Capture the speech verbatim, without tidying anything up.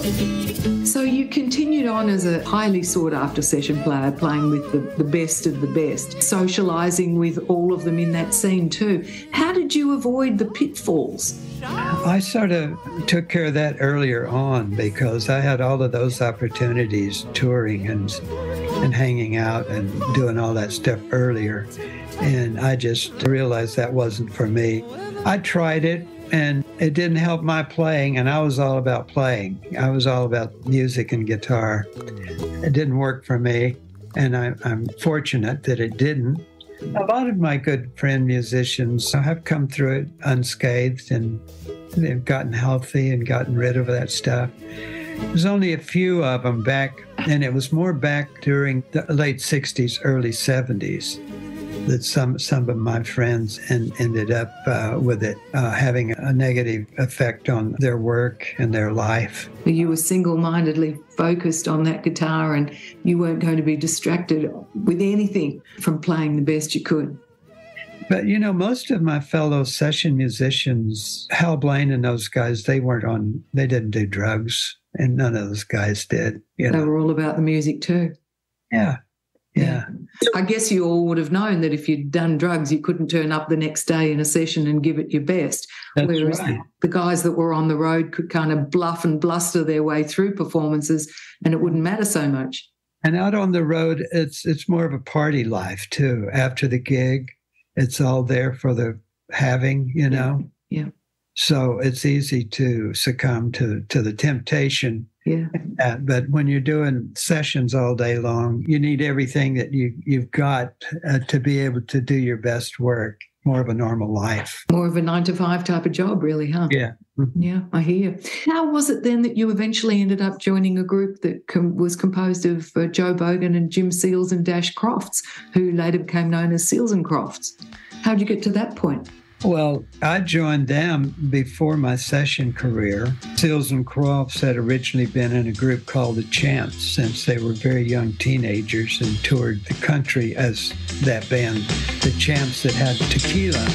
So you continued on as a highly sought-after session player, playing with the, the best of the best, socialising with all of them in that scene too. How did you avoid the pitfalls? I sort of took care of that earlier on because I had all of those opportunities touring and and hanging out and doing all that stuff earlier. And I just realized that wasn't for me. I tried it and it didn't help my playing, and I was all about playing. I was all about music and guitar. It didn't work for me, and I, I'm fortunate that it didn't. A lot of my good friend musicians have come through it unscathed, and they've gotten healthy and gotten rid of that stuff. There's only a few of them back, and it was more back during the late sixties, early seventies, that some some of my friends en- ended up uh, with it uh, having a negative effect on their work and their life. You were single-mindedly focused on that guitar, and you weren't going to be distracted with anything from playing the best you could. But, you know, most of my fellow session musicians, Hal Blaine and those guys, they weren't on, they didn't do drugs, and none of those guys did. You know? They were all about the music too. Yeah. Yeah. I guess you all would have known that if you'd done drugs, you couldn't turn up the next day in a session and give it your best. That's Whereas right. the guys that were on the road could kind of bluff and bluster their way through performances, and it wouldn't matter so much. And out on the road, it's it's more of a party life too. After the gig, it's all there for the having, you know. Yeah. So it's easy to succumb to to the temptation. Yeah. Uh, but when you're doing sessions all day long, you need everything that you, you've got uh, to be able to do your best work, more of a normal life. More of a nine to five type of job, really, huh? Yeah. Mm-hmm. Yeah, I hear you. How was it then that you eventually ended up joining a group that com- was composed of uh, Joe Bogan and Jim Seals and Dash Crofts, who later became known as Seals and Crofts? How'd you get to that point? Well, I joined them before my session career. Seals and Crofts had originally been in a group called the Champs since they were very young teenagers and toured the country as that band, the Champs, that had tequila